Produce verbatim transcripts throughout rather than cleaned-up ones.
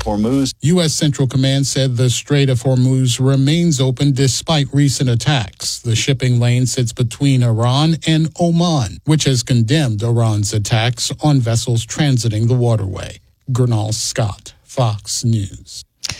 Hormuz. U S. Central Command said the Strait of Hormuz remains open despite recent attacks. The shipping lane sits between Iran and Oman, which has condemned Iran's attacks on vessels transiting the waterway. Gernal Scott, Fox News.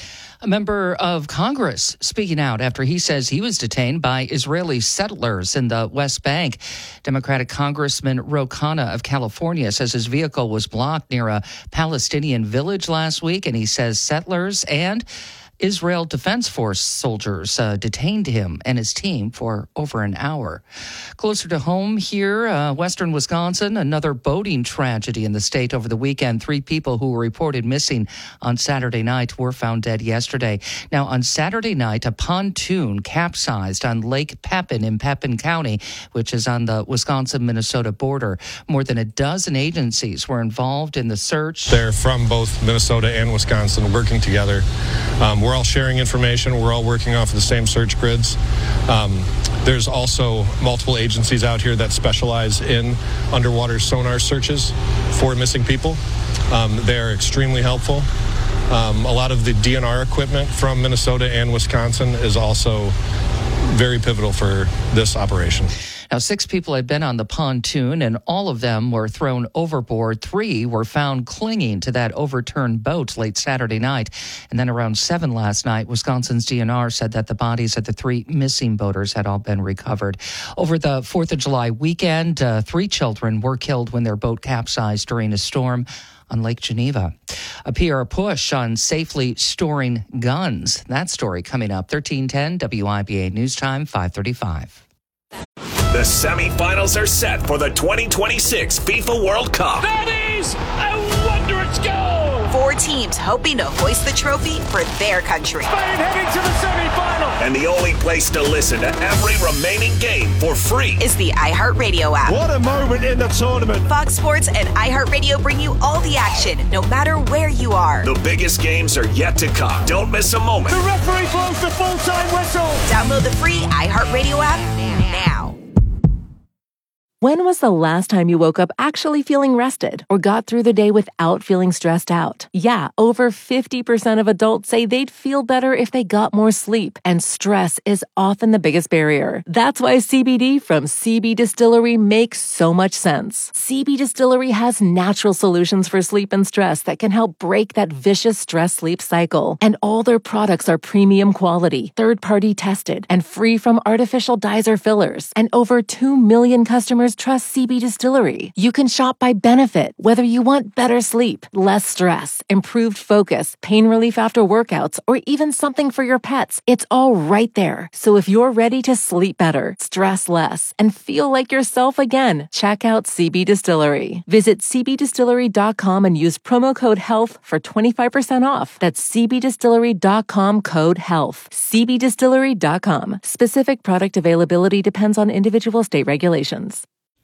A member of Congress speaking out after he says he was detained by Israeli settlers in the West Bank. Democratic Congressman Ro Khanna of California says his vehicle was blocked near a Palestinian village last week, and he says settlers and Israel Defense Force soldiers uh, detained him and his team for over an hour. Closer to home here, uh, western Wisconsin, another boating tragedy in the state over the weekend. Three people who were reported missing on Saturday night were found dead yesterday. Now, on Saturday night, a pontoon capsized on Lake Pepin in Pepin County, which is on the Wisconsin-Minnesota border. More than a dozen agencies were involved in the search. They're from both Minnesota and Wisconsin working together. Um, We're all sharing information. We're all working off of the same search grids. Um, there's also multiple agencies out here that specialize in underwater sonar searches for missing people. Um, they're extremely helpful. Um, a lot of the D N R equipment from Minnesota and Wisconsin is also very pivotal for this operation. Now, six people had been on the pontoon, and all of them were thrown overboard. Three were found clinging to that overturned boat late Saturday night. And then around seven last night, Wisconsin's D N R said that the bodies of the three missing boaters had all been recovered. Over the fourth of July weekend, uh, three children were killed when their boat capsized during a storm on Lake Geneva. A P R push on safely storing guns. That story coming up. thirteen ten W I B A News Time, five thirty-five. The semifinals are set for the twenty twenty-six FIFA World Cup. That is a wondrous goal! Four teams hoping to hoist the trophy for their country. Spain heading to the semifinal! And the only place to listen to every remaining game for free is the iHeartRadio app. What a moment in the tournament! Fox Sports and iHeartRadio bring you all the action, no matter where you are. The biggest games are yet to come. Don't miss a moment. The referee blows the full-time whistle! Download the free iHeartRadio app now. When was the last time you woke up actually feeling rested or got through the day without feeling stressed out? Yeah, over fifty percent of adults say they'd feel better if they got more sleep, and stress is often the biggest barrier. That's why C B D from C B Distillery makes so much sense. C B Distillery has natural solutions for sleep and stress that can help break that vicious stress-sleep cycle. And all their products are premium quality, third-party tested, and free from artificial dyes or fillers. And over two million customers trust C B Distillery. You can shop by benefit, whether you want better sleep, less stress, improved focus, pain relief after workouts, or even something for your pets. It's all right there. So if you're ready to sleep better, stress less, and feel like yourself again, check out C B Distillery. Visit c b distillery dot com and use promo code HEALTH for twenty-five percent off. That's c b distillery dot com code HEALTH. c b distillery dot com. Specific product availability depends on individual state regulations.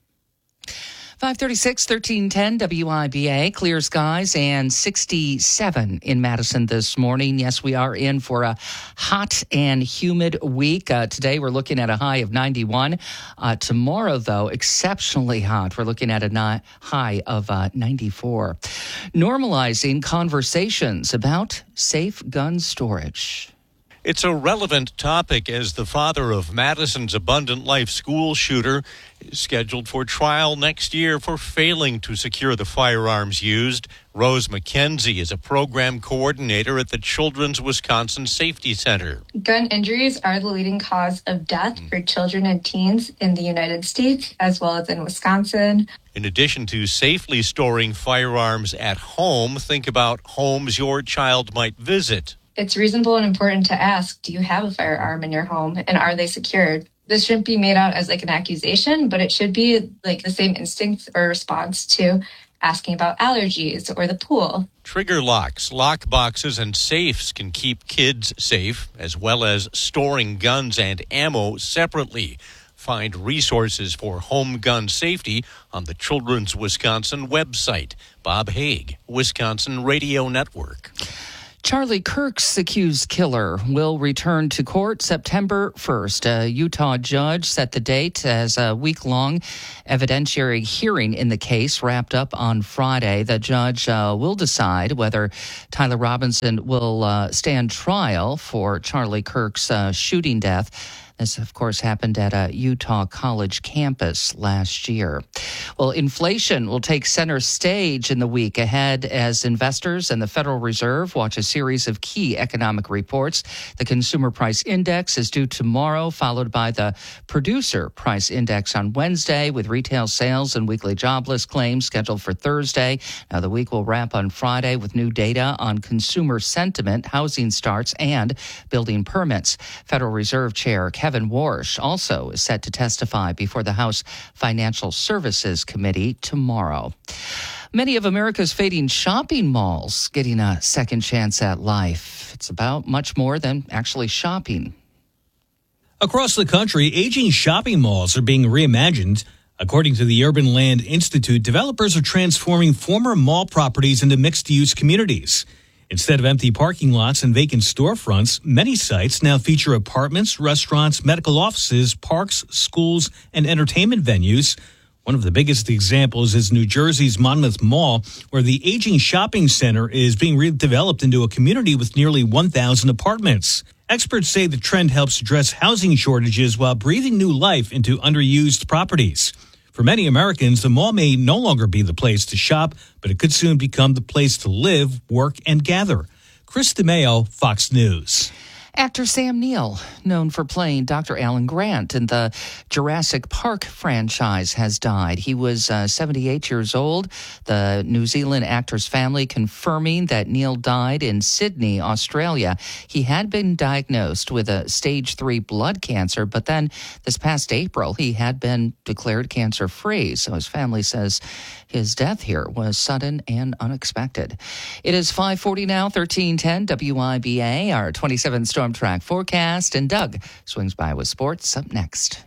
five thirty-six, thirteen ten W I B A, clear skies and sixty-seven in Madison this morning. Yes, we are in for a hot and humid week. Uh, today we're looking at a high of ninety-one. Uh, tomorrow, though, exceptionally hot. We're looking at a ni- high of uh, ninety-four. Normalizing conversations about safe gun storage. It's a relevant topic as the father of Madison's Abundant Life school shooter is scheduled for trial next year for failing to secure the firearms used. Rose McKenzie is a program coordinator at the Children's Wisconsin Safety Center. Gun injuries are the leading cause of death for children and teens in the United States, as well as in Wisconsin. In addition to safely storing firearms at home, think about homes your child might visit. It's reasonable and important to ask, do you have a firearm in your home and are they secured? This shouldn't be made out as like an accusation, but it should be like the same instinct or response to asking about allergies or the pool. Trigger locks, lock boxes, and safes can keep kids safe, as well as storing guns and ammo separately. Find resources for home gun safety on the Children's Wisconsin website. Bob Haig, Wisconsin Radio Network. Charlie Kirk's accused killer will return to court September first. A Utah judge set the date as a week-long evidentiary hearing in the case wrapped up on Friday. The judge uh, will decide whether Tyler Robinson will uh, stand trial for Charlie Kirk's uh, shooting death. This, of course, happened at a Utah college campus last year. Well, inflation will take center stage in the week ahead as investors and the Federal Reserve watch a series of key economic reports. The Consumer Price Index is due tomorrow, followed by the Producer Price Index on Wednesday, with retail sales and weekly jobless claims scheduled for Thursday. Now, the week will wrap on Friday with new data on consumer sentiment, housing starts, and building permits. Federal Reserve Chair Kevin Warsh also is set to testify before the House Financial Services Committee tomorrow. Many of America's fading shopping malls getting a second chance at life. It's about much more than actually shopping. Across the country, aging shopping malls are being reimagined. According to the Urban Land Institute, developers are transforming former mall properties into mixed-use communities. Instead of empty parking lots and vacant storefronts, many sites now feature apartments, restaurants, medical offices, parks, schools, and entertainment venues. One of the biggest examples is New Jersey's Monmouth Mall, where the aging shopping center is being redeveloped into a community with nearly one thousand apartments. Experts say the trend helps address housing shortages while breathing new life into underused properties. For many Americans, the mall may no longer be the place to shop, but it could soon become the place to live, work, and gather. Chris DeMeo, Fox News. Actor Sam Neill, known for playing Doctor Alan Grant in the Jurassic Park franchise, has died. He was uh, seventy-eight years old. The New Zealand actor's family confirming that Neill died in Sydney, Australia. He had been diagnosed with a stage three blood cancer, but then this past April, he had been declared cancer-free. So his family says his death here was sudden and unexpected. It is five forty now, thirteen ten W I B A, our twenty-seven storm track forecast, and Doug swings by with sports up next.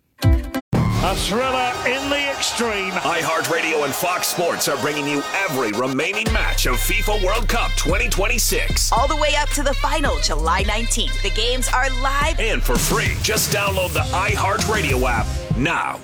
A thriller in the extreme. iHeartRadio and Fox Sports are bringing you every remaining match of FIFA World Cup twenty twenty-six. All the way up to the final, July nineteenth. The games are live and for free. Just download the iHeartRadio app now.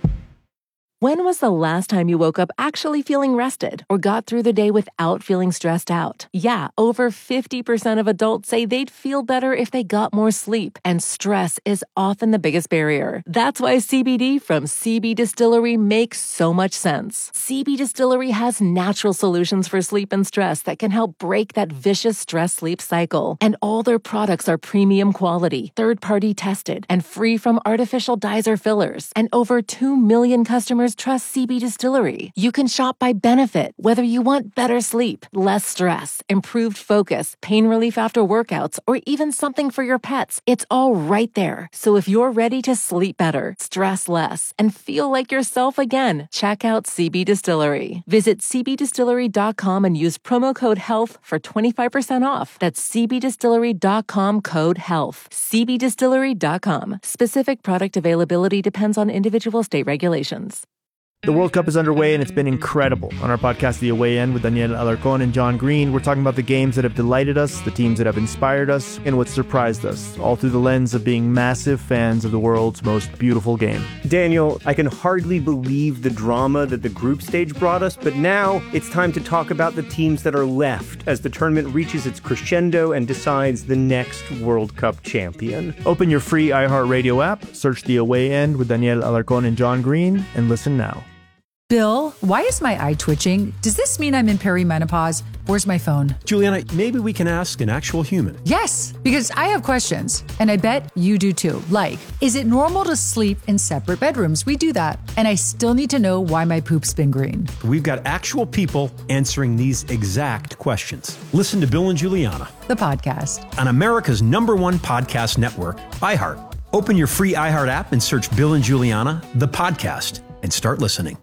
When was the last time you woke up actually feeling rested or got through the day without feeling stressed out? Yeah, over fifty percent of adults say they'd feel better if they got more sleep, and stress is often the biggest barrier. That's why C B D from C B Distillery makes so much sense. C B Distillery has natural solutions for sleep and stress that can help break that vicious stress-sleep cycle. And all their products are premium quality, third-party tested, and free from artificial dyes or fillers. And over two million customers trust C B Distillery. You can shop by benefit, whether you want better sleep, less stress, improved focus, pain relief after workouts, or even something for your pets. It's all right there. So if you're ready to sleep better, stress less, and feel like yourself again, check out C B Distillery. Visit c b distillery dot com and use promo code HEALTH for twenty-five percent off. That's c b distillery dot com code HEALTH. c b distillery dot com. Specific product availability depends on individual state regulations. The World Cup is underway, and it's been incredible. On our podcast, The Away End, with Daniel Alarcón and John Green, we're talking about the games that have delighted us, the teams that have inspired us, and what surprised us, all through the lens of being massive fans of the world's most beautiful game. Daniel, I can hardly believe the drama that the group stage brought us, but now it's time to talk about the teams that are left as the tournament reaches its crescendo and decides the next World Cup champion. Open your free iHeartRadio app, search The Away End with Daniel Alarcón and John Green, and listen now. Bill, why is my eye twitching? Does this mean I'm in perimenopause? Where's my phone? Juliana, maybe we can ask an actual human. Yes, because I have questions, and I bet you do too. Like, is it normal to sleep in separate bedrooms? We do that. And I still need to know why my poop's been green. We've got actual people answering these exact questions. Listen to Bill and Juliana, the podcast, on America's number one podcast network, iHeart. Open your free iHeart app and search Bill and Juliana, the podcast, and start listening.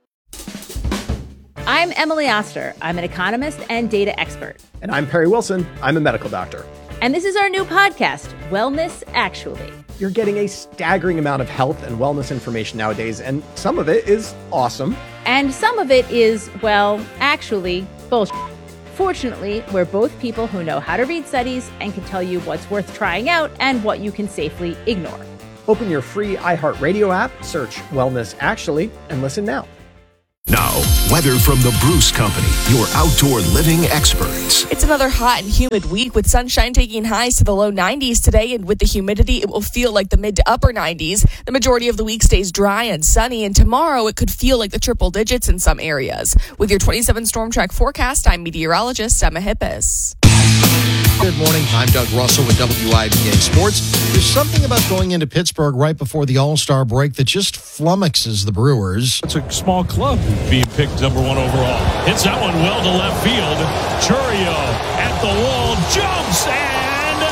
I'm Emily Oster. I'm an economist and data expert. And I'm Perry Wilson. I'm a medical doctor. And this is our new podcast, Wellness Actually. You're getting a staggering amount of health and wellness information nowadays, and some of it is awesome. And some of it is, well, actually, bullshit. Fortunately, we're both people who know how to read studies and can tell you what's worth trying out and what you can safely ignore. Open your free iHeartRadio app, search Wellness Actually, and listen now. Now, weather from the Bruce Company, your outdoor living experts. It's another hot and humid week with sunshine taking highs to the low nineties today, and with the humidity, it will feel like the mid to upper nineties. The majority of the week stays dry and sunny, and tomorrow it could feel like the triple digits in some areas. With your twenty-seven Storm Track forecast, I'm meteorologist Emma Hippis. Good morning. I'm Doug Russell with W I B A Sports. There's something about going into Pittsburgh right before the All-Star break that just flummoxes the Brewers. It's a small club being picked number one overall. Hits that one well to left field. Chourio at the wall, jumps, and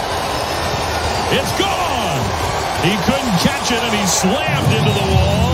it's gone. He couldn't catch it, and he slammed into the wall.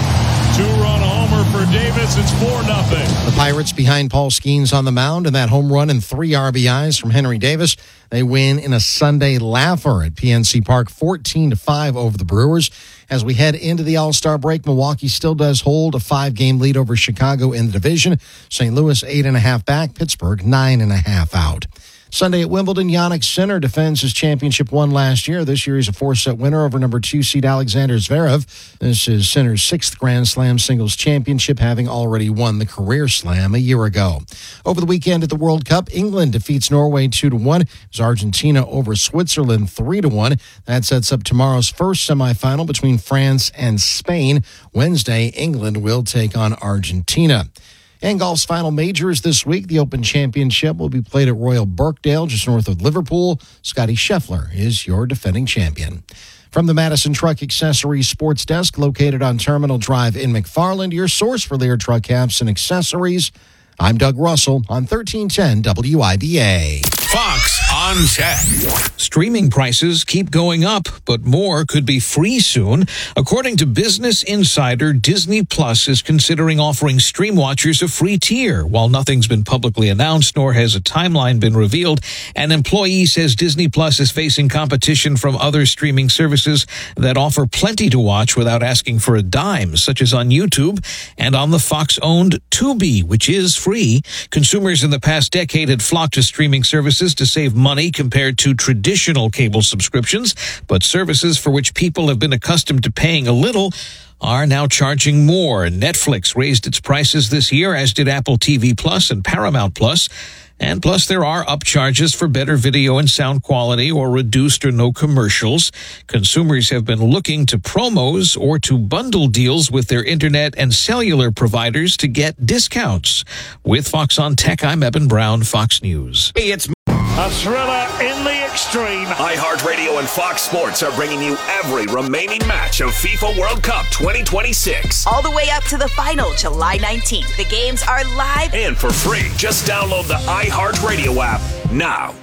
Two-run homer for Davis. It's four nothing. The Pirates behind Paul Skeens on the mound, and that home run and three R B Is from Henry Davis. They win in a Sunday laugher at P N C Park, fourteen to five over the Brewers. As we head into the All-Star break, Milwaukee still does hold a five-game lead over Chicago in the division. Saint Louis eight and a half back, Pittsburgh nine and a half out. Sunday at Wimbledon, Jannik Sinner defends his championship won last year. This year he's a four-set winner over number two seed Alexander Zverev. This is Sinner's sixth Grand Slam singles championship, having already won the career slam a year ago. Over the weekend at the World Cup, England defeats Norway two to one. It's Argentina over Switzerland three to one. That sets up tomorrow's first semifinal between France and Spain. Wednesday, England will take on Argentina. And golf's final major is this week. The Open Championship will be played at Royal Birkdale, just north of Liverpool. Scotty Scheffler is your defending champion. From the Madison Truck Accessories Sports Desk, located on Terminal Drive in McFarland, your source for Lear truck caps and accessories. I'm Doug Russell on thirteen ten W I B A. Fox on Tech. Streaming prices keep going up, but more could be free soon. According to Business Insider, Disney Plus is considering offering Stream Watchers a free tier. While nothing's been publicly announced, nor has a timeline been revealed, an employee says Disney Plus is facing competition from other streaming services that offer plenty to watch without asking for a dime, such as on YouTube and on the Fox-owned Tubi, which is free. Consumers in the past decade had flocked to streaming services to save money compared to traditional cable subscriptions, but services for which people have been accustomed to paying a little are now charging more. Netflix raised its prices this year, as did Apple T V Plus and Paramount Plus. And plus, there are upcharges for better video and sound quality or reduced or no commercials. Consumers have been looking to promos or to bundle deals with their internet and cellular providers to get discounts. With Fox on Tech, I'm Eben Brown, Fox News. Hey, it's a thriller in the extreme. iHeartRadio and Fox Sports are bringing you every remaining match of FIFA World Cup twenty twenty-six. All the way up to the final, July nineteenth. The games are live and for free. Just download the iHeartRadio app now.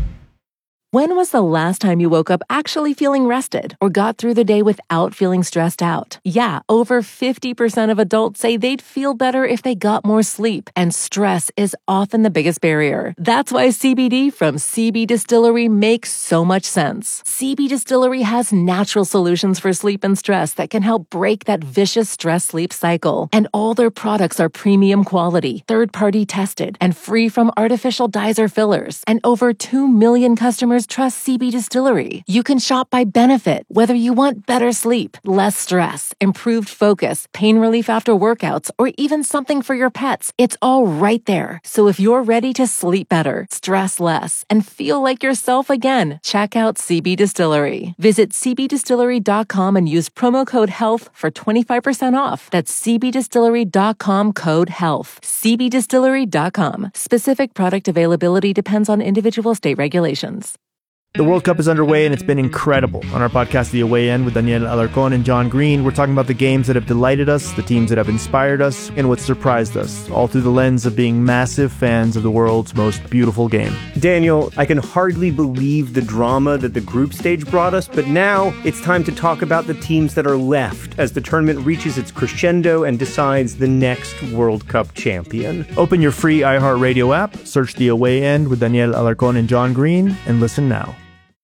When was the last time you woke up actually feeling rested or got through the day without feeling stressed out? Yeah, over fifty percent of adults say they'd feel better if they got more sleep, and stress is often the biggest barrier. That's why C B D from C B Distillery makes so much sense. C B Distillery has natural solutions for sleep and stress that can help break that vicious stress-sleep cycle. And all their products are premium quality, third-party tested, and free from artificial dyes or fillers. And over two million customers trust C B Distillery. You can shop by benefit, whether you want better sleep, less stress, improved focus, pain relief after workouts, or even something for your pets. It's all right there. So if you're ready to sleep better, stress less, and feel like yourself again, check out C B Distillery. Visit c b distillery dot com and use promo code HEALTH for twenty-five percent off. That's c b distillery dot com code HEALTH. c b distillery dot com. Specific product availability depends on individual state regulations. The World Cup is underway, and it's been incredible. On our podcast, The Away End, with Daniel Alarcon and John Green, we're talking about the games that have delighted us, the teams that have inspired us, and what surprised us, all through the lens of being massive fans of the world's most beautiful game. Daniel, I can hardly believe the drama that the group stage brought us, but now it's time to talk about the teams that are left as the tournament reaches its crescendo and decides the next World Cup champion. Open your free iHeartRadio app, search The Away End with Daniel Alarcon and John Green, and listen now.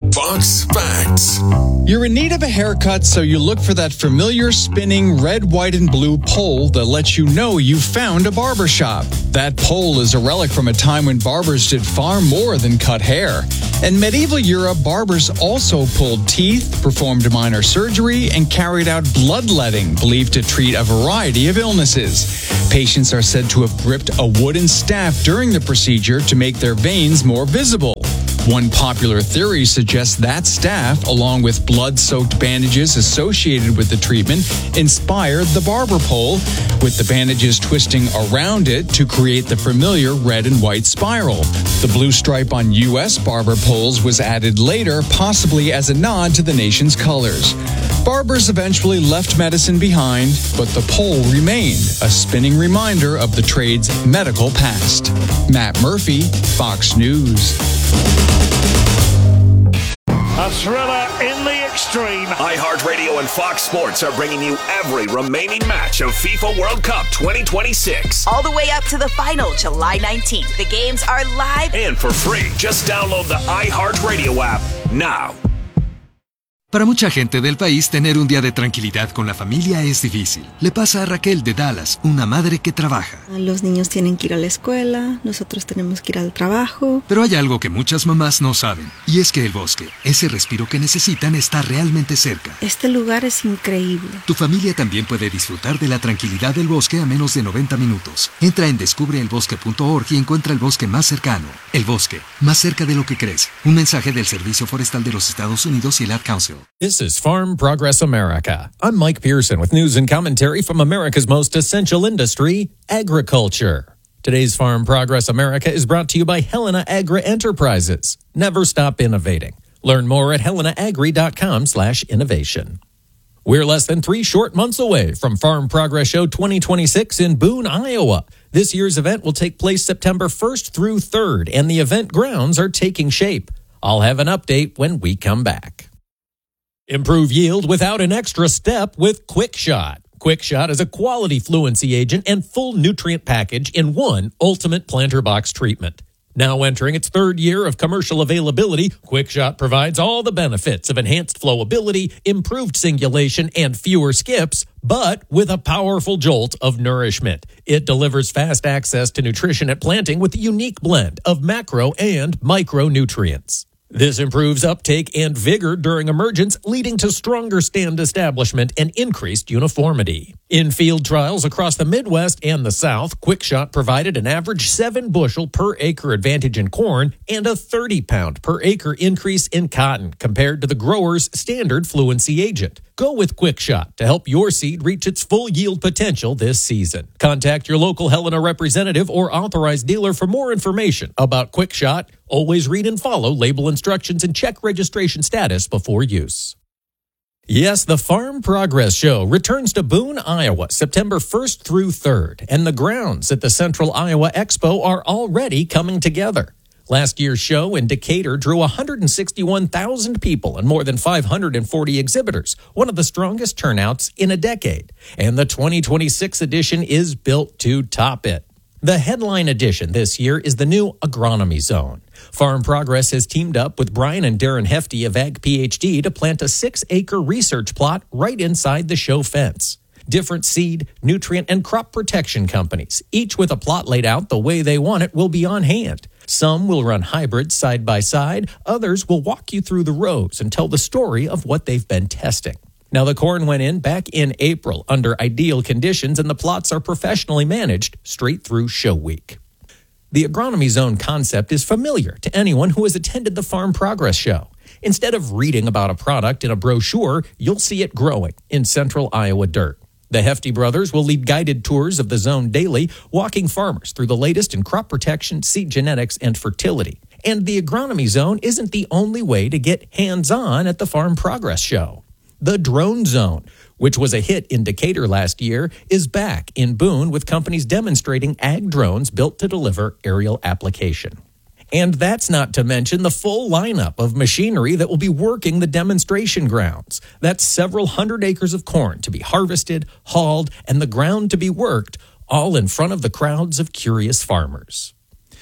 Fox Facts. You're in need of a haircut, so you look for that familiar spinning red, white, and blue pole that lets you know you found a barbershop. That pole is a relic from a time when barbers did far more than cut hair. In medieval Europe, barbers also pulled teeth, performed minor surgery, and carried out bloodletting, believed to treat a variety of illnesses. Patients are said to have gripped a wooden staff during the procedure to make their veins more visible. One popular theory suggests that staff, along with blood-soaked bandages associated with the treatment, inspired the barber pole, with the bandages twisting around it to create the familiar red and white spiral. The blue stripe on U S barber poles was added later, possibly as a nod to the nation's colors. Barbers eventually left medicine behind, but the pole remained, a spinning reminder of the trade's medical past. Matt Murphy, Fox News. A thriller in the extreme. iHeartRadio and Fox Sports are bringing you every remaining match of FIFA World Cup twenty twenty-six. All the way up to the final, July nineteenth. The games are live and for free. Just download the iHeartRadio app now. Para mucha gente del país, tener un día de tranquilidad con la familia es difícil. Le pasa a Raquel de Dallas, una madre que trabaja. Los niños tienen que ir a la escuela, nosotros tenemos que ir al trabajo. Pero hay algo que muchas mamás no saben, y es que el bosque, ese respiro que necesitan, está realmente cerca. Este lugar es increíble. Tu familia también puede disfrutar de la tranquilidad del bosque a menos de noventa minutos. Entra en descubre el bosque punto org y encuentra el bosque más cercano. El bosque, más cerca de lo que crees. Un mensaje del Servicio Forestal de los Estados Unidos y el Ad Council. This is Farm Progress America. I'm Mike Pearson with news and commentary from America's most essential industry, agriculture. Today's Farm Progress America is brought to you by Helena Agri Enterprises. Never stop innovating. Learn more at helena agri dot com slash innovation. We're less than three short months away from Farm Progress Show twenty twenty-six in Boone, Iowa. This year's event will take place September first through third, and the event grounds are taking shape. I'll have an update when we come back. Improve yield without an extra step with QuickShot. QuickShot is a quality fluency agent and full nutrient package in one ultimate planter box treatment. Now entering its third year of commercial availability, QuickShot provides all the benefits of enhanced flowability, improved singulation, and fewer skips, but with a powerful jolt of nourishment. It delivers fast access to nutrition at planting with a unique blend of macro and micronutrients. This improves uptake and vigor during emergence, leading to stronger stand establishment and increased uniformity. In field trials across the Midwest and the South, QuickShot provided an average seven bushel per acre advantage in corn and a thirty pound per acre increase in cotton compared to the grower's standard fluency agent. Go with QuickShot to help your seed reach its full yield potential this season. Contact your local Helena representative or authorized dealer for more information about QuickShot. Always read and follow label instructions and check registration status before use. Yes, the Farm Progress Show returns to Boone, Iowa, September first through third, and the grounds at the Central Iowa Expo are already coming together. Last year's show in Decatur drew one hundred sixty-one thousand people and more than five hundred forty exhibitors, one of the strongest turnouts in a decade. And the twenty twenty-six edition is built to top it. The headline edition this year is the new Agronomy Zone. Farm Progress has teamed up with Brian and Darren Hefty of Ag PhD to plant a six-acre research plot right inside the show fence. Different seed, nutrient, and crop protection companies, each with a plot laid out the way they want it, will be on hand. Some will run hybrids side by side. Others will walk you through the rows and tell the story of what they've been testing. Now, the corn went in back in April under ideal conditions, and the plots are professionally managed straight through show week. The Agronomy Zone concept is familiar to anyone who has attended the Farm Progress Show. Instead of reading about a product in a brochure, you'll see it growing in central Iowa dirt. The Hefty brothers will lead guided tours of the zone daily, walking farmers through the latest in crop protection, seed genetics, and fertility. And the Agronomy Zone isn't the only way to get hands-on at the Farm Progress Show. The Drone Zone, which was a hit in Decatur last year, is back in Boone with companies demonstrating ag drones built to deliver aerial application. And that's not to mention the full lineup of machinery that will be working the demonstration grounds. That's several hundred acres of corn to be harvested, hauled, and the ground to be worked, all in front of the crowds of curious farmers.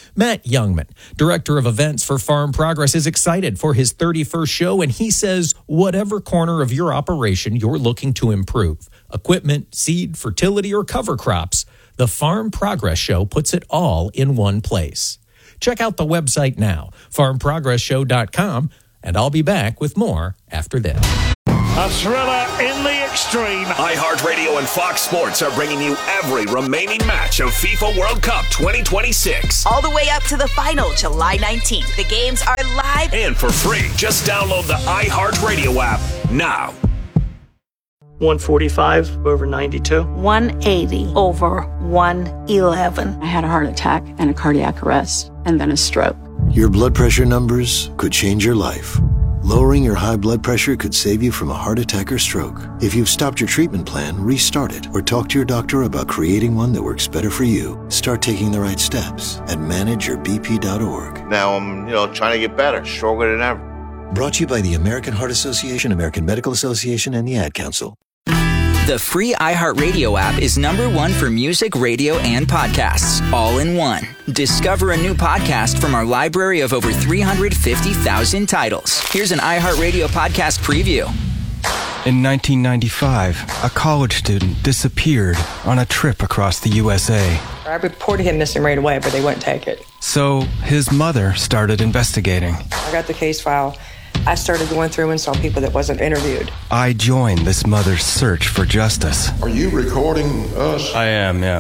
Matt Youngman, Director of Events for Farm Progress, is excited for his thirty-first show, and he says whatever corner of your operation you're looking to improve, equipment, seed, fertility, or cover crops, the Farm Progress Show puts it all in one place. Check out the website now, farm progress show dot com, and I'll be back with more after this. A thriller in the extreme. iHeartRadio and Fox Sports are bringing you every remaining match of FIFA World Cup twenty twenty-six. All the way up to the final, July nineteenth. The games are live and for free. Just download the iHeartRadio app now. one forty-five over ninety-two. one eighty over one eleven. I had a heart attack and a cardiac arrest and then a stroke. Your blood pressure numbers could change your life. Lowering your high blood pressure could save you from a heart attack or stroke. If you've stopped your treatment plan, restart it or talk to your doctor about creating one that works better for you. Start taking the right steps at manage your b p dot org. Now I'm, you know, trying to get better, stronger than ever. Brought to you by the American Heart Association, American Medical Association, and the Ad Council. The free iHeartRadio app is number one for music, radio, and podcasts, all in one. Discover a new podcast from our library of over three hundred fifty thousand titles. Here's an iHeartRadio podcast preview. In nineteen ninety-five, a college student disappeared on a trip across the U S A. I reported him missing right away, but they wouldn't take it. So his mother started investigating. I got the case file. I started going through and saw people that wasn't interviewed. I joined this mother's search for justice. Are you recording us? I am, yeah.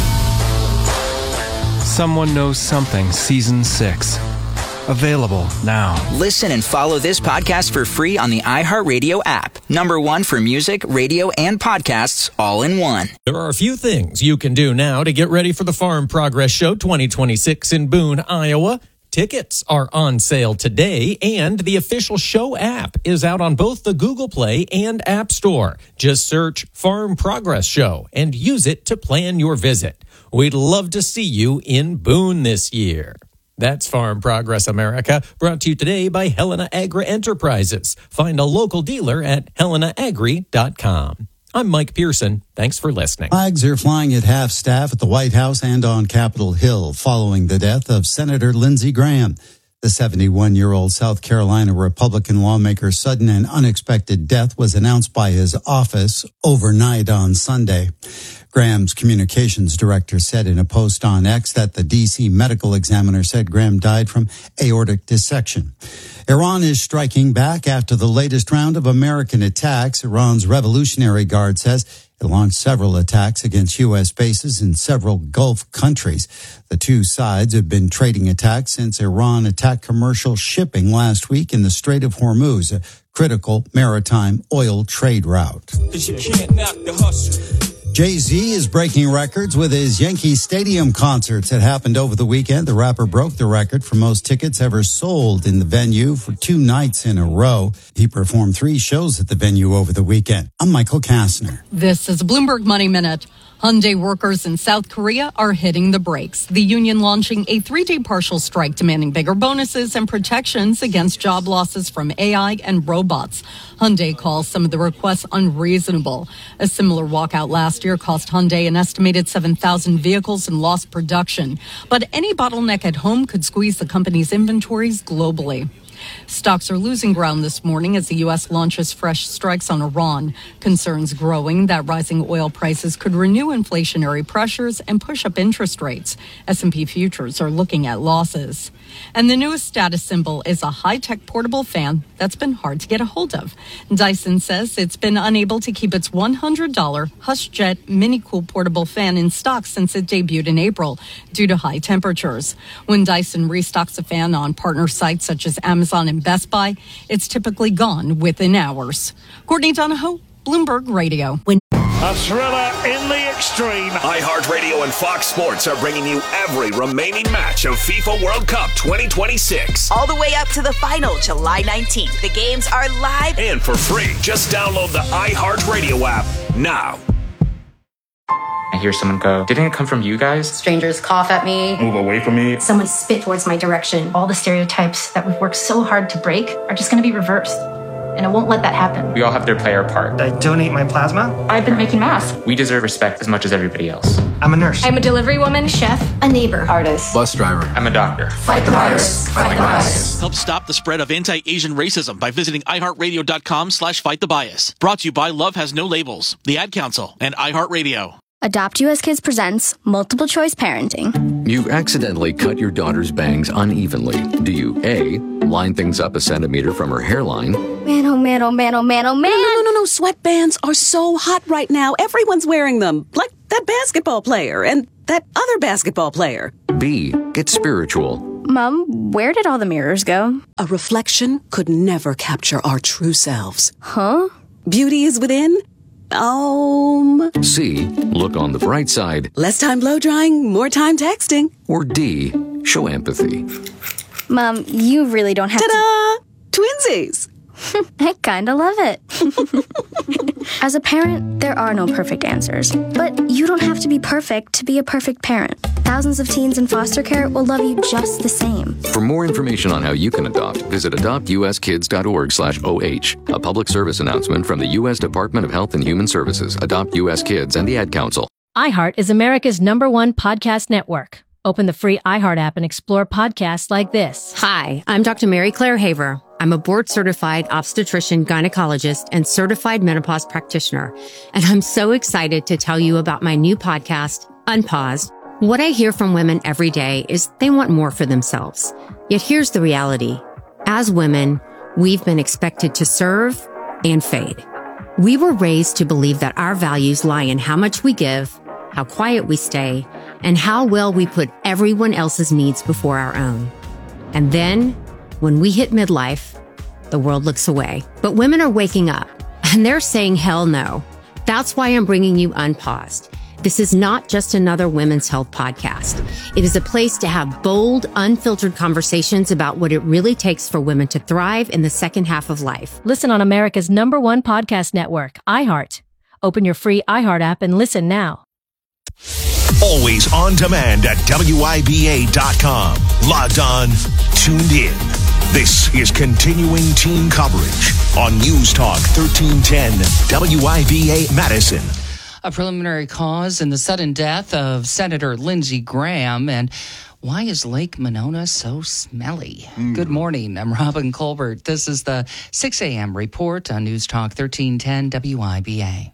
Someone Knows Something, Season six. Available now. Listen and follow this podcast for free on the iHeartRadio app. Number one for music, radio, and podcasts, all in one. There are a few things you can do now to get ready for the Farm Progress Show twenty twenty-six in Boone, Iowa. Tickets are on sale today, and the official show app is out on both the Google Play and App Store. Just search Farm Progress Show and use it to plan your visit. We'd love to see you in Boone this year. That's Farm Progress America, brought to you today by Helena Agri Enterprises. Find a local dealer at helena agri dot com. I'm Mike Pearson. Thanks for listening. Flags are flying at half staff at the White House and on Capitol Hill following the death of Senator Lindsey Graham. The seventy-one-year-old South Carolina Republican lawmaker's sudden and unexpected death was announced by his office overnight on Sunday. Graham's communications director said in a post on X that the D C medical examiner said Graham died from aortic dissection. Iran is striking back after the latest round of American attacks. Iran's Revolutionary Guard says it launched several attacks against U S bases in several Gulf countries. The two sides have been trading attacks since Iran attacked commercial shipping last week in the Strait of Hormuz, a critical maritime oil trade route. Jay-Z is breaking records with his Yankee Stadium concerts that happened over the weekend. The rapper broke the record for most tickets ever sold in the venue for two nights in a row. He performed three shows at the venue over the weekend. I'm Michael Kastner. This is Bloomberg Money Minute. Hyundai workers in South Korea are hitting the brakes. The union launching a three-day partial strike demanding bigger bonuses and protections against job losses from A I and robots. Hyundai calls some of the requests unreasonable. A similar walkout last year cost Hyundai an estimated seven thousand vehicles and lost production. But any bottleneck at home could squeeze the company's inventories globally. Stocks are losing ground this morning as the U S launches fresh strikes on Iran. Concerns growing that rising oil prices could renew inflationary pressures and push up interest rates. S and P futures are looking at losses. And the newest status symbol is a high-tech portable fan that's been hard to get a hold of. Dyson says it's been unable to keep its one hundred dollars HushJet Mini-Cool portable fan in stock since it debuted in April due to high temperatures. When Dyson restocks a fan on partner sites such as Amazon and Best Buy, it's typically gone within hours. Courtney Donahoe, Bloomberg Radio. When A thriller in the extreme. iHeartRadio and Fox Sports are bringing you every remaining match of FIFA World Cup twenty twenty-six. all the way up to the final, July nineteenth. The games are live and for free. Just download the iHeartRadio app now. I hear someone go, "Didn't it come from you guys?" Strangers cough at me. Move away from me. Someone spit towards my direction. All the stereotypes that we've worked so hard to break are just going to be reversed. and I won't let that happen. We all have to play our part. I donate my plasma. I've been making masks. We deserve respect as much as everybody else. I'm a nurse. I'm a delivery woman, chef, a neighbor, artist, Bus driver. I'm a doctor. Fight the virus. Fight the bias. Help stop the spread of anti-Asian racism by visiting iHeartRadio.com slash fight the bias. Brought to you by Love Has No Labels, the Ad Council, and iHeartRadio. Adopt U S Kids presents Multiple Choice Parenting. You've accidentally cut your daughter's bangs unevenly. Do you A, line things up a centimeter from her hairline? Man, oh man, oh man, oh man, oh man. No, no, no, no. Sweatbands are so hot right now. Everyone's wearing them. Like that basketball player and that other basketball player. B, get spiritual. Mom, where did all the mirrors go? A reflection could never capture our true selves. Huh? Beauty is within. Um. C, look on the bright side. Less time blow drying, more time texting. Or D, show empathy. Mom, you really don't have Ta-da! to... Twinsies! I kinda love it. As a parent, there are no perfect answers. But you don't have to be perfect to be a perfect parent. Thousands of teens in foster care will love you just the same. For more information on how you can adopt, visit adopt u s kids dot org slash O H. A public service announcement from the U S Department of Health and Human Services, Adopt U S Kids, and the Ad Council. iHeart is America's number one podcast network. Open the free iHeart app and explore podcasts like this. Hi, I'm Doctor Mary Claire Haver. I'm a board-certified obstetrician gynecologist and certified menopause practitioner. And I'm so excited to tell you about my new podcast, Unpaused. What I hear from women every day is they want more for themselves. Yet here's the reality. As women, we've been expected to serve and fade. We were raised to believe that our values lie in how much we give, how quiet we stay, and how well we put everyone else's needs before our own. And then, when we hit midlife, the world looks away. But women are waking up, and they're saying hell no. That's why I'm bringing you Unpaused. This is not just another women's health podcast. It is a place to have bold, unfiltered conversations about what it really takes for women to thrive in the second half of life. Listen on America's number one podcast network, iHeart. Open your free iHeart app and listen now. Always on demand at W I B A dot com. Logged on, tuned in. This is continuing team coverage on News Talk thirteen ten W I B A Madison. A preliminary cause in the sudden death of Senator Lindsey Graham. And why is Lake Monona so smelly? Mm. Good morning. I'm Robin Colbert. This is the six a.m. report on News Talk thirteen ten W I B A.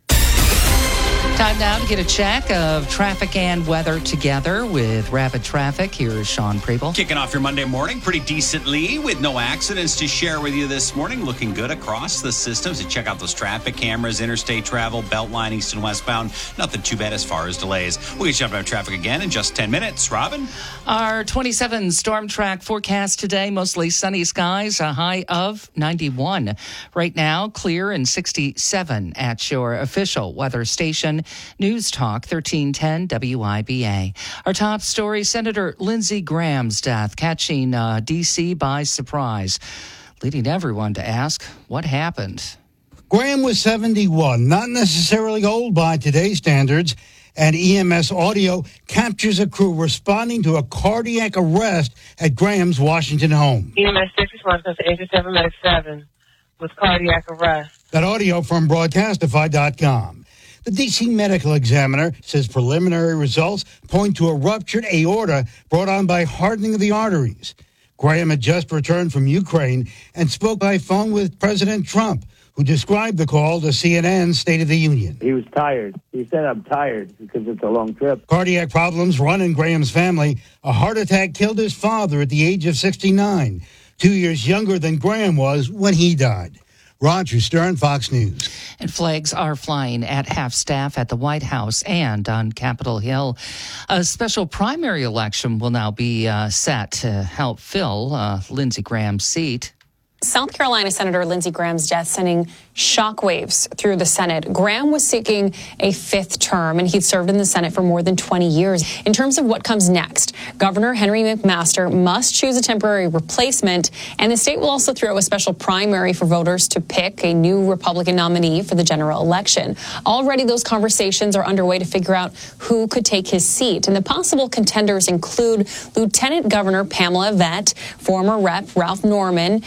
Time now to get a check of traffic and weather together with Rapid Traffic. Here's Sean Preble. Kicking off your Monday morning pretty decently with no accidents to share with you this morning. Looking good across the system. So check out those traffic cameras, interstate travel, Beltline, east and westbound. Nothing too bad as far as delays. We'll get you up on traffic again in just ten minutes. Robin? Our twenty-seven storm track forecast today, mostly sunny skies, a high of ninety-one. Right now, clear and sixty-seven at your official weather station. News Talk thirteen ten W I B A. Our top story, Senator Lindsey Graham's death, catching uh, D C by surprise, leading everyone to ask what happened. Graham was seventy-one, not necessarily old by today's standards, and E M S audio captures a crew responding to a cardiac arrest at Graham's Washington home. E M S six response to eighty-seven ninety-seven with cardiac arrest. That audio from broadcastify dot com. The D C medical examiner says preliminary results point to a ruptured aorta brought on by hardening of the arteries. Graham had just returned from Ukraine and spoke by phone with President Trump, who described the call to C N N's State of the Union. He was tired. He said, I'm tired because it's a long trip. Cardiac problems run in Graham's family. A heart attack killed his father at the age of sixty-nine, two years younger than Graham was when he died. Roger Stern, Fox News. And flags are flying at half-staff at the White House and on Capitol Hill. A special primary election will now be uh, set to help fill uh, Lindsey Graham's seat. South Carolina Senator Lindsey Graham's death sending shockwaves through the Senate. Graham was seeking a fifth term, and he'd served in the Senate for more than twenty years. In terms of what comes next, Governor Henry McMaster must choose a temporary replacement, and the state will also throw a special primary for voters to pick a new Republican nominee for the general election. Already those conversations are underway to figure out who could take his seat, and the possible contenders include Lieutenant Governor Pamela Vett, former Rep Ralph Norman, Rep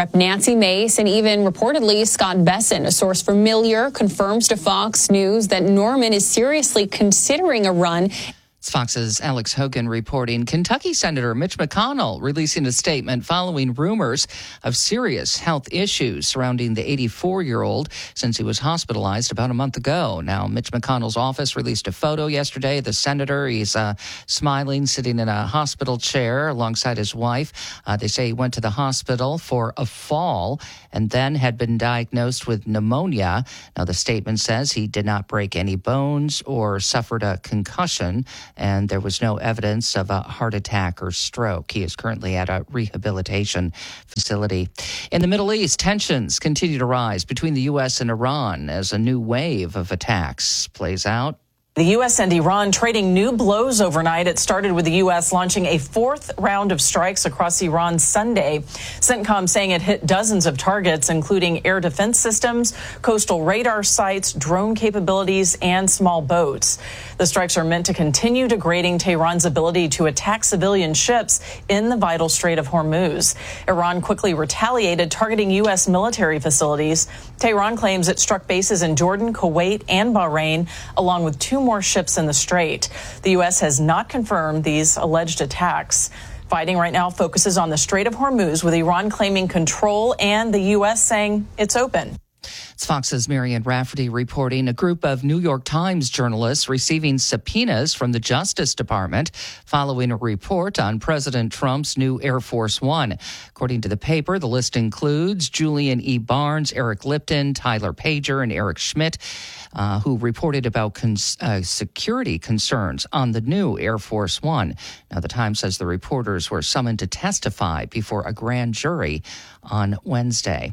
Rep Nancy Mace, and even reportedly Scott Besson. A source familiar confirms to Fox News that Norman is seriously considering a run. It's Fox's Alex Hogan reporting. Kentucky Senator Mitch McConnell releasing a statement following rumors of serious health issues surrounding the eighty-four-year-old since he was hospitalized about a month ago. Now, Mitch McConnell's office released a photo yesterday. The senator, he's uh, smiling, sitting in a hospital chair alongside his wife. Uh, they say he went to the hospital for a fall and then had been diagnosed with pneumonia. Now, the statement says he did not break any bones or suffered a concussion, and there was no evidence of a heart attack or stroke. He is currently at a rehabilitation facility. In the Middle East, tensions continue to rise between the U S and Iran as a new wave of attacks plays out. The U S and Iran trading new blows overnight. It started with the U S launching a fourth round of strikes across Iran Sunday. CENTCOM saying it hit dozens of targets, including air defense systems, coastal radar sites, drone capabilities, and small boats. The strikes are meant to continue degrading Tehran's ability to attack civilian ships in the vital Strait of Hormuz. Iran quickly retaliated, targeting U S military facilities. Tehran claims it struck bases in Jordan, Kuwait, and Bahrain, along with two more ships in the strait. The U S has not confirmed these alleged attacks. Fighting right now focuses on the Strait of Hormuz, with Iran claiming control and the U S saying it's open. It's Fox's Marian Rafferty reporting. A group of New York Times journalists receiving subpoenas from the Justice Department following a report on President Trump's new Air Force One. According to the paper, the list includes Julian E. Barnes, Eric Lipton, Tyler Pager, and Eric Schmidt, uh, who reported about cons- uh, security concerns on the new Air Force One. Now, the Times says the reporters were summoned to testify before a grand jury on Wednesday.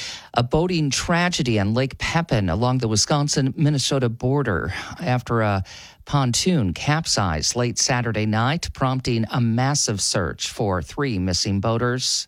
A boating tragedy on Lake Pepin along the Wisconsin-Minnesota border after a pontoon capsized late Saturday night, prompting a massive search for three missing boaters.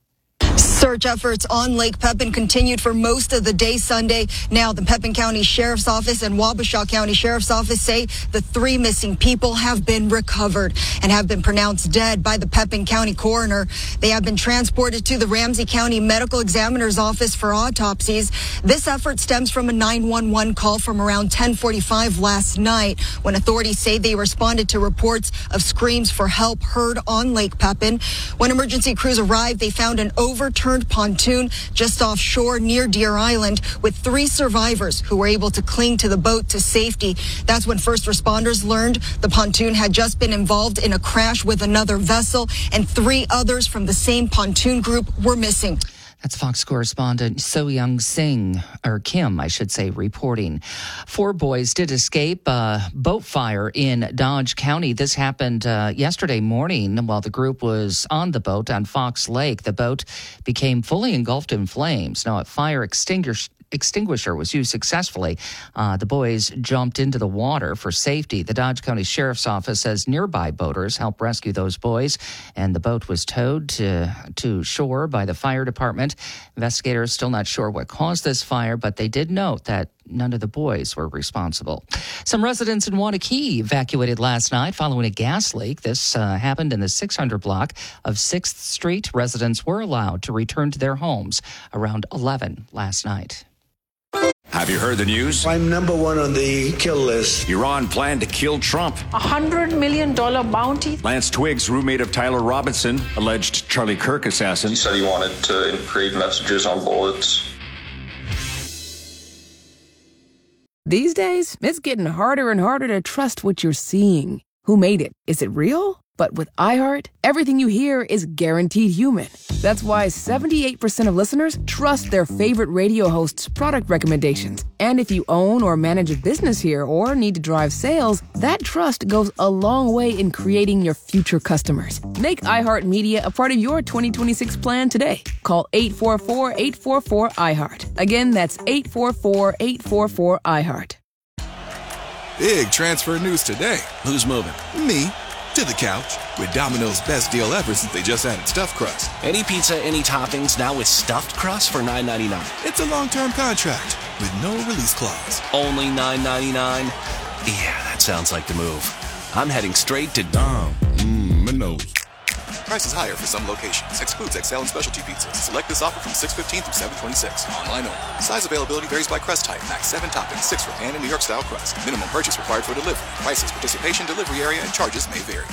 Search efforts on Lake Pepin continued for most of the day Sunday. Now, the Pepin County Sheriff's Office and Wabasha County Sheriff's Office say the three missing people have been recovered and have been pronounced dead by the Pepin County coroner. They have been transported to the Ramsey County Medical Examiner's Office for autopsies. This effort stems from a nine one one call from around ten forty-five last night, when authorities say they responded to reports of screams for help heard on Lake Pepin. When emergency crews arrived, they found an overturned pontoon just offshore near Deer Island with three survivors who were able to cling to the boat to safety. That's when first responders learned the pontoon had just been involved in a crash with another vessel, and three others from the same pontoon group were missing. That's Fox correspondent So Young Singh, or Kim, I should say, reporting. Four boys did escape a boat fire in Dodge County. This happened uh, yesterday morning while the group was on the boat on Fox Lake. The boat became fully engulfed in flames. Now, a fire extinguisher extinguisher was used successfully. Uh, the boys jumped into the water for safety. The Dodge County Sheriff's Office says nearby boaters helped rescue those boys, and the boat was towed to, to shore by the fire department. Investigators still not sure what caused this fire, but they did note that none of the boys were responsible. Some residents in Waunakee evacuated last night following a gas leak. This uh, happened in the six hundred block of sixth Street. Residents were allowed to return to their homes around eleven last night. Have you heard the news? I'm number one on the kill list. Iran planned to kill Trump. A hundred million dollar bounty. Lance Twiggs, roommate of Tyler Robinson, alleged Charlie Kirk assassin. He said he wanted to engrave messages on bullets. These days, it's getting harder and harder to trust what you're seeing. Who made it? Is it real? But with iHeart, everything you hear is guaranteed human. That's why seventy-eight percent of listeners trust their favorite radio hosts' product recommendations. And if you own or manage a business here or need to drive sales, that trust goes a long way in creating your future customers. Make iHeartMedia a part of your twenty twenty-six plan today. Call eight four four, eight four four, iHeart. Again, that's eight four four, eight four four, iHeart. Big transfer news today. Who's moving? Me. To the couch with Domino's best deal ever since they just added stuffed crust. Any pizza, any toppings, now with stuffed crust for nine ninety-nine. It's a long-term contract with no release clause. Only nine ninety-nine? Yeah, that sounds like the move. I'm heading straight to Dom. Mmm, Domino's. Prices higher for some locations. Excludes X L and specialty pizzas. Select this offer from six fifteen through seven twenty-six. Online only. Size availability varies by crust type. Max seven toppings, six for pan and New York style crust. Minimum purchase required for delivery. Prices, participation, delivery area, and charges may vary.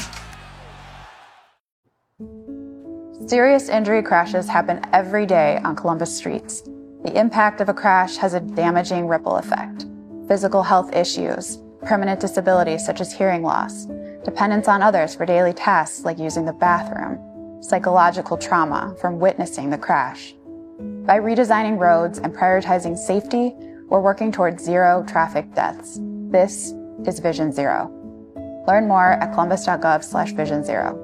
Serious injury crashes happen every day on Columbus streets. The impact of a crash has a damaging ripple effect. Physical health issues, permanent disabilities such as hearing loss, dependence on others for daily tasks like using the bathroom, psychological trauma from witnessing the crash. By redesigning roads and prioritizing safety, we're working towards zero traffic deaths. This is Vision Zero. Learn more at columbus.gov slash vision zero.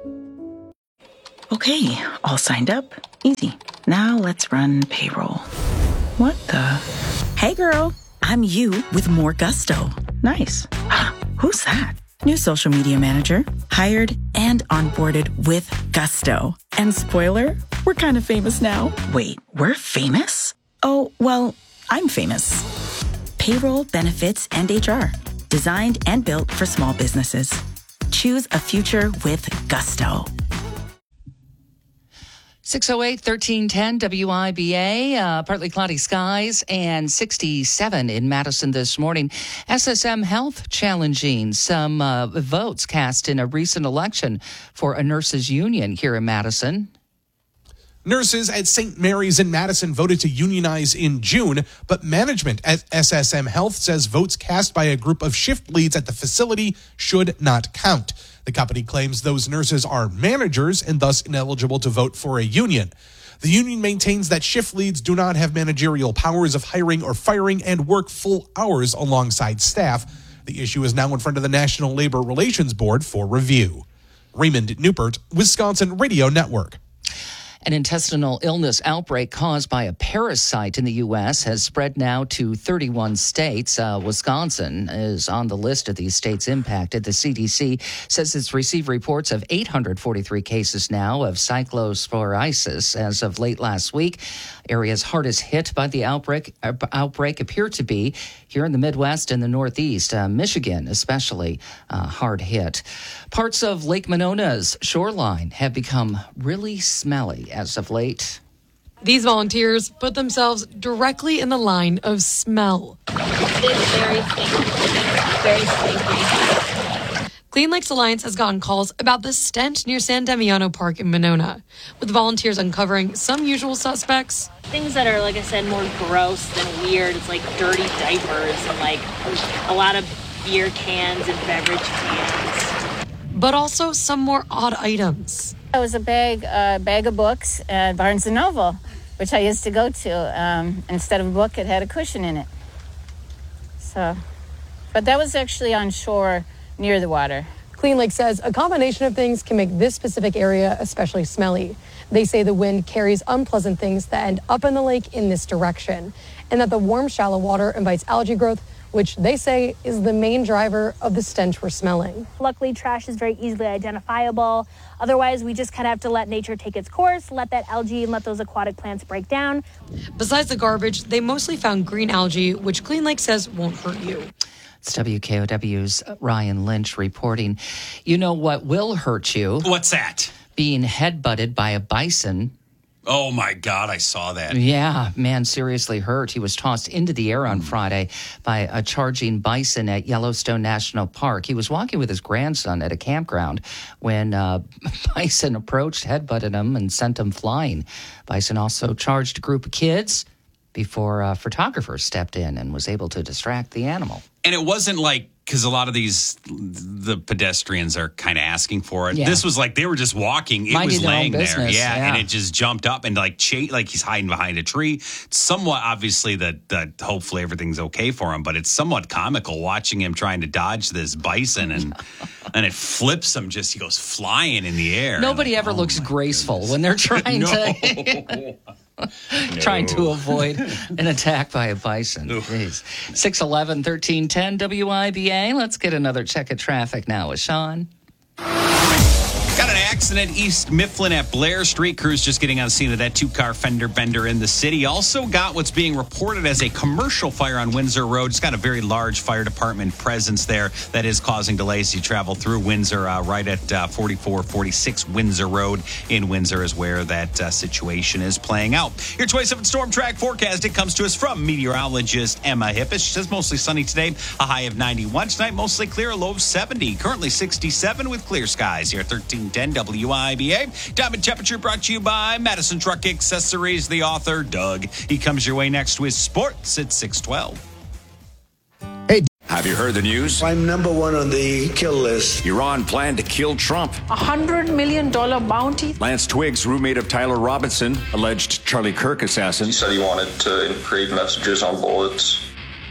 Okay, all signed up. Easy. Now let's run payroll. What the? Hey girl, I'm you with more gusto. Nice. Who's that? New social media manager, hired and onboarded with gusto. And spoiler, we're kind of famous now. Wait, we're famous? Oh, well, I'm famous. Payroll, benefits, and H R. Designed and built for small businesses. Choose a future with gusto. six oh eight, thirteen ten W I B A, uh, partly cloudy skies, and sixty-seven in Madison this morning. S S M Health challenging some uh, votes cast in a recent election for a nurses' union here in Madison. Nurses at Saint Mary's in Madison voted to unionize in June, but management at S S M Health says votes cast by a group of shift leads at the facility should not count. The company claims those nurses are managers and thus ineligible to vote for a union. The union maintains that shift leads do not have managerial powers of hiring or firing and work full hours alongside staff. The issue is now in front of the National Labor Relations Board for review. Raymond Newpert, Wisconsin Radio Network. An intestinal illness outbreak caused by a parasite in the U S has spread now to thirty-one states. Uh, Wisconsin is on the list of these states impacted. The C D C says it's received reports of eight hundred forty-three cases now of cyclosporiasis as of late last week. Areas hardest hit by the outbreak, uh, outbreak appear to be here in the Midwest and the Northeast, uh, Michigan especially uh, hard hit. Parts of Lake Monona's shoreline have become really smelly as of late. These volunteers put themselves directly in the line of smell. It's very stinky. Very stinky. Clean Lakes Alliance has gotten calls about the stench near San Damiano Park in Monona, with volunteers uncovering some usual suspects. Things that are, like I said, more gross than weird. It's like dirty diapers and like a lot of beer cans and beverage cans. But also some more odd items. It was a bag, uh, bag of books at Barnes and Noble, which I used to go to. Um, instead of a book, it had a cushion in it. So, but that was actually on shore near the water. Clean Lake says a combination of things can make this specific area especially smelly. They say the wind carries unpleasant things that end up in the lake in this direction, and that the warm, shallow water invites algae growth, which they say is the main driver of the stench we're smelling. Luckily, trash is very easily identifiable. Otherwise, we just kind of have to let nature take its course, let that algae and let those aquatic plants break down. Besides the garbage, they mostly found green algae, which Clean Lake says won't hurt you. It's W K O W's Ryan Lynch reporting. You know what will hurt you? What's that? Being headbutted by a bison. Oh, my God, I saw that. Yeah, man seriously hurt. He was tossed into the air on Friday by a charging bison at Yellowstone National Park. He was walking with his grandson at a campground when uh, bison approached, headbutted him, and sent him flying. Bison also charged a group of kids before a photographer stepped in and was able to distract the animal. And it wasn't like, because a lot of these, the pedestrians are kind of asking for it. Yeah. This was like they were just walking. It Minding was laying there. business, Yeah, yeah. and it just jumped up and like cha- like he's hiding behind a tree. Somewhat obviously that that hopefully everything's okay for him, but it's somewhat comical watching him trying to dodge this bison and and it flips him just he goes flying in the air. Nobody like, ever oh looks graceful goodness. when they're trying no. to trying to avoid an attack by a bison. Jeez. six eleven, thirteen ten W I B A. Let's get another check of traffic now with Sean. Got an accident East Mifflin at Blair Street. Crews just getting on scene of that two-car fender bender in the city. Also got what's being reported as a commercial fire on Windsor Road. It's got a very large fire department presence there that is causing delays as you travel through Windsor. Uh, right at uh, forty-four forty-six Windsor Road in Windsor is where that uh, situation is playing out. Your twenty-seven Storm Track forecast. It comes to us from meteorologist Emma Hippis. She says mostly sunny today, a high of ninety-one. Tonight, mostly clear, a low of seventy. Currently sixty-seven with clear skies here at thirteen ten W I B A. Diamond temperature brought to you by Madison Truck Accessories. The author, Doug. He comes your way next with sports at six twelve. Hey, have you heard the news? I'm number one on the kill list. Iran planned to kill Trump. A hundred million dollar bounty. Lance Twiggs, roommate of Tyler Robinson, alleged Charlie Kirk assassin. He said he wanted to engrave messages on bullets.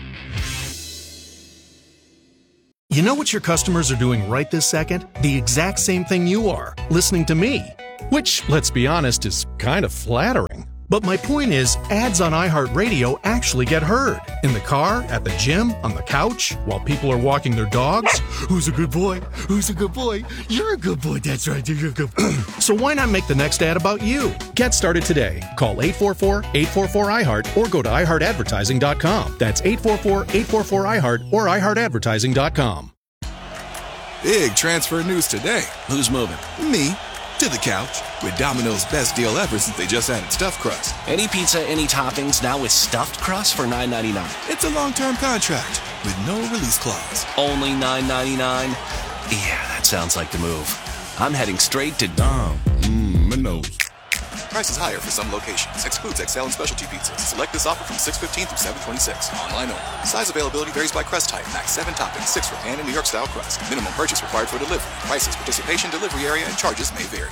You know what your customers are doing right this second? The exact same thing you are, listening to me. Which, let's be honest, is kind of flattering. But my point is, ads on iHeartRadio actually get heard. In the car, at the gym, on the couch, while people are walking their dogs. Who's a good boy? Who's a good boy? You're a good boy, that's right, you're a good boy. So why not make the next ad about you? Get started today. Call eight four four, eight four four, I heart or go to i heart advertising dot com. That's eight four four, eight four four, I heart or i heart advertising dot com. Big transfer news today. Who's moving? Me. To the couch with Domino's best deal ever since they just added stuffed crust. Any pizza, any toppings, now with stuffed crust for nine ninety-nine. It's a long-term contract with no release clause. Only nine ninety-nine? Yeah, that sounds like the move. I'm heading straight to Dom. Mmm, Minos. Prices higher for some locations. Excludes X L and specialty pizzas. Select this offer from six fifteen through seven twenty-six. Online only. Size availability varies by crust type. Max seven toppings, six for pan and New York style crust. Minimum purchase required for delivery. Prices, participation, delivery area, and charges may vary.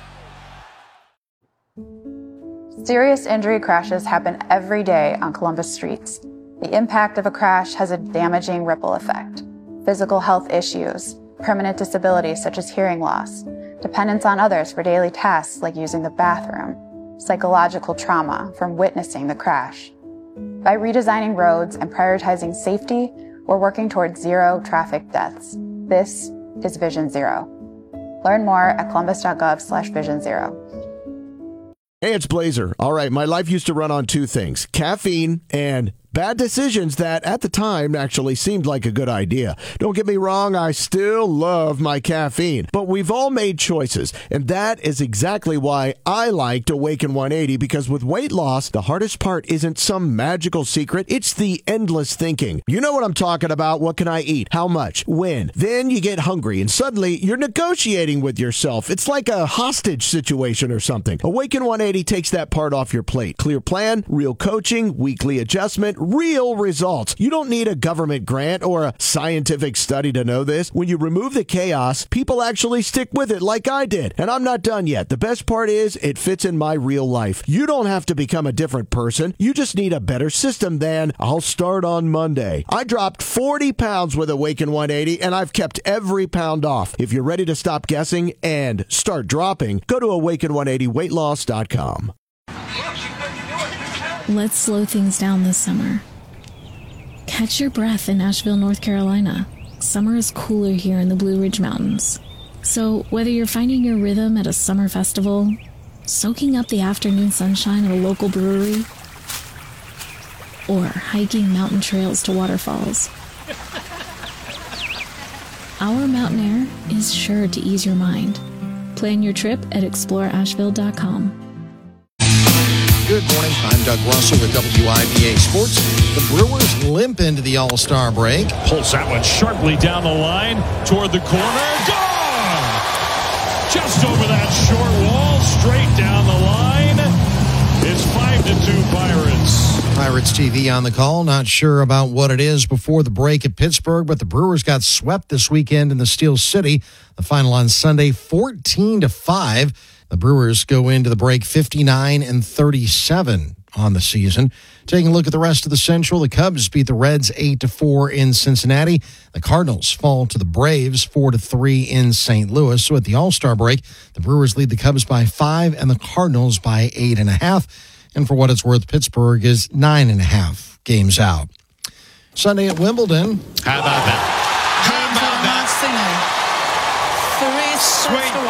Serious injury crashes happen every day on Columbus streets. The impact of a crash has a damaging ripple effect. Physical health issues, permanent disabilities such as hearing loss, dependence on others for daily tasks like using the bathroom, psychological trauma from witnessing the crash. By redesigning roads and prioritizing safety, we're working towards zero traffic deaths. This is Vision Zero. Learn more at columbus.gov slash vision zero. Hey, it's Blazer. All right, my life used to run on two things, caffeine and bad decisions that at the time actually seemed like a good idea. Don't get me wrong, I still love my caffeine, but we've all made choices, and that is exactly why I liked Awaken one eighty, because with weight loss, the hardest part isn't some magical secret, it's the endless thinking. You know what I'm talking about. What can I eat? How much? When? Then you get hungry, and suddenly you're negotiating with yourself. It's like a hostage situation or something. Awaken one eighty takes that part off your plate. Clear plan, real coaching, weekly adjustment, real results. You don't need a government grant or a scientific study to know this. When you remove the chaos, people actually stick with it like I did. And I'm not done yet. The best part is it fits in my real life. You don't have to become a different person. You just need a better system than I'll start on Monday. I dropped forty pounds with Awaken one eighty, and I've kept every pound off. If you're ready to stop guessing and start dropping, go to awaken one eighty weight loss dot com. Let's slow things down this summer. Catch your breath in Asheville, North Carolina. Summer is cooler here in the Blue Ridge Mountains. So whether you're finding your rhythm at a summer festival, soaking up the afternoon sunshine at a local brewery, or hiking mountain trails to waterfalls, our mountain air is sure to ease your mind. Plan your trip at explore asheville dot com. Good morning. I'm Doug Russell with W I B A Sports. The Brewers limp into the All-Star break. Pulls that one sharply down the line toward the corner. Gone! Just over that short wall, straight down the line. It's five to two Pirates. Pirates T V on the call. Not sure about what it is before the break at Pittsburgh, but the Brewers got swept this weekend in the Steel City. The final on Sunday, fourteen to five. The Brewers go into the break fifty-nine and thirty-seven on the season. Taking a look at the rest of the Central, the Cubs beat the Reds eight to four in Cincinnati. The Cardinals fall to the Braves four to three in Saint Louis. So at the All-Star break, the Brewers lead the Cubs by five and the Cardinals by eight and a half. And for what it's worth, Pittsburgh is nine and a half games out. Sunday at Wimbledon. How about that? How about that? Swinger. Three Swing,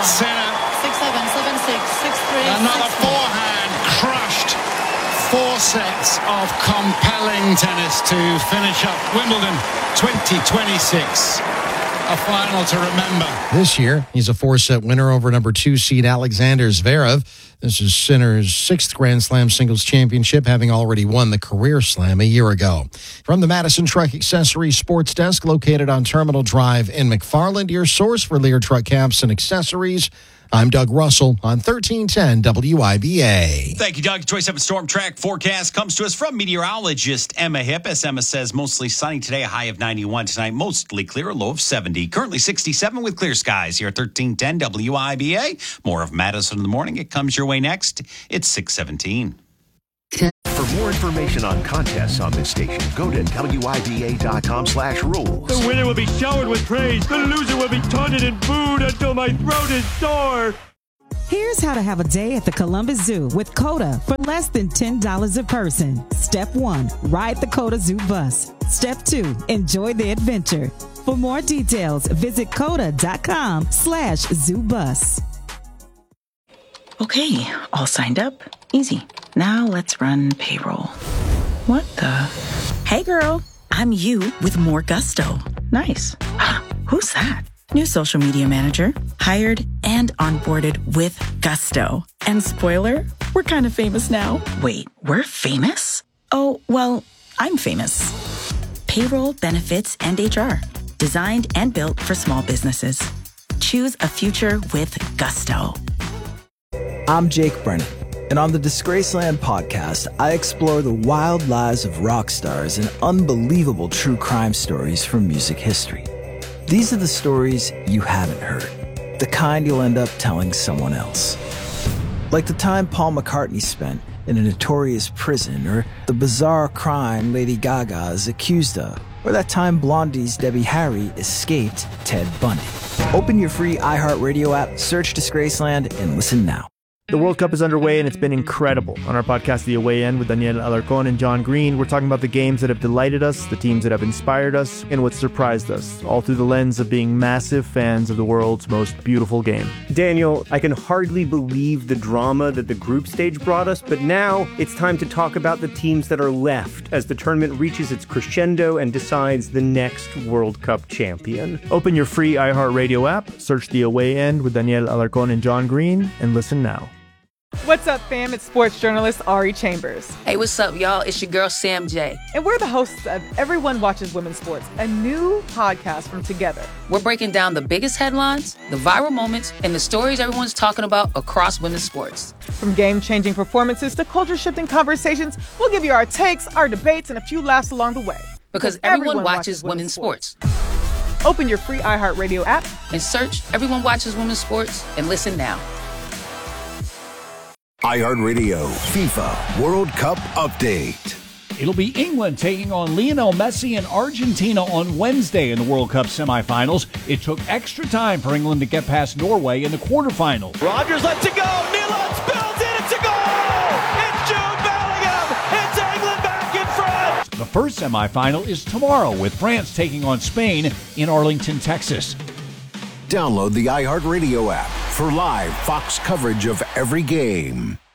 Sinner. six seven, seven six, six three. Another forehand crushed. Four sets of compelling tennis to finish up Wimbledon twenty twenty-six. A final to remember. This year, he's a four-set winner over number two seed Alexander Zverev. This is Sinner's sixth Grand Slam singles championship, having already won the Career Slam a year ago. From the Madison Truck Accessories Sports Desk, located on Terminal Drive in McFarland, your source for Lear truck caps and accessories. I'm Doug Russell on thirteen ten W I B A. Thank you, Doug. Choice seven Storm Track forecast comes to us from meteorologist Emma Hippis. Emma says mostly sunny today, a high of ninety-one tonight, mostly clear, a low of seventy. Currently sixty-seven with clear skies here at thirteen ten W I B A. More of Madison in the morning. It comes your way next. It's six seventeen. For more information on contests on this station, go to W I B A dot com slash rules. The winner will be showered with praise. The loser will be taunted and booed until my throat is sore. Here's how to have a day at the Columbus Zoo with COTA for less than ten dollars a person. Step one, ride the COTA Zoo bus. Step two, enjoy the adventure. For more details, visit COTA dot com slash zoo bus. Okay, all signed up. Easy. Now let's run payroll. What the? Hey girl, I'm you with more gusto. Nice. Who's that? New social media manager, hired and onboarded with gusto. And spoiler, we're kind of famous now. Wait, we're famous? Oh, well, I'm famous. Payroll, benefits, and H R. Designed and built for small businesses. Choose a future with gusto. I'm Jake Brennan, and on the Disgraceland podcast, I explore the wild lives of rock stars and unbelievable true crime stories from music history. These are the stories you haven't heard, the kind you'll end up telling someone else. Like the time Paul McCartney spent in a notorious prison, or the bizarre crime Lady Gaga is accused of, or that time Blondie's Debbie Harry escaped Ted Bundy. Open your free iHeartRadio app, search Disgraceland, and listen now. The World Cup is underway and it's been incredible. On our podcast, The Away End, with Daniel Alarcón and John Green, we're talking about the games that have delighted us, the teams that have inspired us, and what surprised us, all through the lens of being massive fans of the world's most beautiful game. Daniel, I can hardly believe the drama that the group stage brought us, but now it's time to talk about the teams that are left as the tournament reaches its crescendo and decides the next World Cup champion. Open your free iHeartRadio app, search The Away End with Daniel Alarcón and John Green, and listen now. What's up, fam? It's sports journalist Ari Chambers. Hey, what's up, y'all? It's your girl, Sam J. And we're the hosts of Everyone Watches Women's Sports, a new podcast from Together. We're breaking down the biggest headlines, the viral moments, and the stories everyone's talking about across women's sports. From game-changing performances to culture-shifting conversations, we'll give you our takes, our debates, and a few laughs along the way. Because, because everyone, everyone watches, watches women's sports. sports. Open your free iHeartRadio app and search Everyone Watches Women's Sports and listen now. iHeartRadio FIFA World Cup Update. It'll be England taking on Lionel Messi and Argentina on Wednesday in the World Cup semifinals. It took extra time for England to get past Norway in the quarterfinals. Rogers lets it go. Milan spills it. It's a goal. It's Jude Bellingham. It's England back in front. The first semifinal is tomorrow with France taking on Spain in Arlington, Texas. Download the iHeartRadio app for live Fox coverage of every game.